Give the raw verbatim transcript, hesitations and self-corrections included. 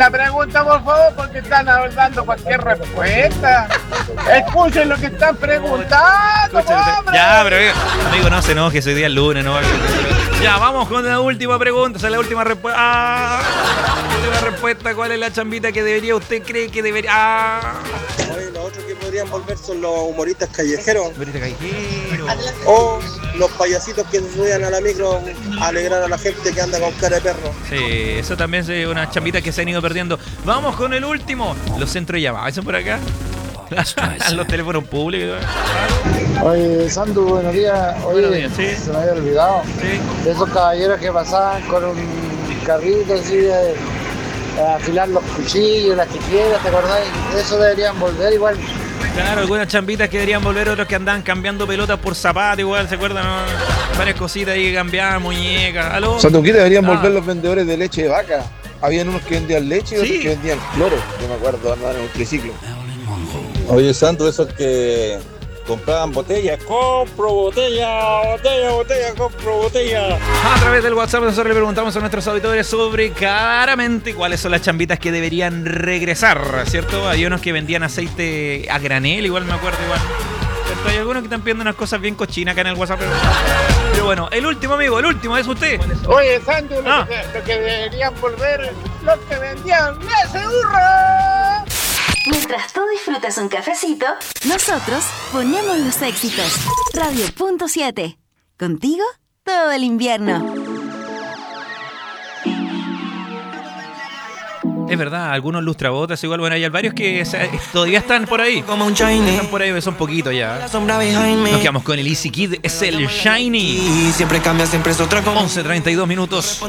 la pregunta, por favor, porque están dando cualquier respuesta. Escuchen lo que están preguntando, hombre. Ya, pero amigo, no se enoje, hoy día es lunes, ¿no? Ya, vamos con la última pregunta, o sea, la última respuesta. Ah, última respuesta, ¿cuál es la chambita que debería, usted cree que debería? Ah. Oye, los otros que podrían volver son los humoristas callejeros. Humoristas callejeros. O los payasitos que se suben a la micro a alegrar a la gente que anda con cara de perro. Sí, eso también es una chambita que se han ido perdiendo. Vamos con el último. Los centros de llamadas, ¿son por acá? Los teléfonos públicos. Oye, Sandu, buenos días. Oye, Buenos días, sí. Se me había olvidado. Sí. De esos caballeros que pasaban con un carrito así de, de afilar los cuchillos, las tijeras, ¿te acordás? Eso deberían volver igual. Claro, algunas chambitas que deberían volver, otros que andaban cambiando pelotas por zapatos, igual, ¿se acuerdan? ¿No? Varias cositas ahí que cambiaban, muñecas. ¿Aló? Sandu, ¿qué deberían Ah. volver los vendedores de leche de vaca? Habían unos que vendían leche y otros Sí. que vendían cloro. Yo me acuerdo, andaban en un triciclo. Oye, Santo, esos que compraban botellas, compro botella, botella, botella, compro botella. A través del WhatsApp nosotros le preguntamos a nuestros auditores sobre claramente cuáles son las chambitas que deberían regresar, ¿cierto? Hay unos que vendían aceite a granel, igual me acuerdo, igual. ¿Cierto? Hay algunos que están pidiendo unas cosas bien cochinas acá en el WhatsApp. Pero, pero bueno, el último, amigo, el último es usted. Oye, Sandu, lo, Ah. que, lo que deberían volver los que vendían ese burro. Mientras tú disfrutas un cafecito, nosotros ponemos los éxitos. Radio punto siete. Contigo todo el invierno. Es verdad, algunos lustrabotas, igual, bueno, hay varios que se- todavía están por ahí. Como un shiny. Están por ahí, son poquitos ya. La sombra behind me. Nos quedamos con el Easy Kid, es el Shiny. Y siempre cambia, siempre es otra como. once treinta y dos minutos.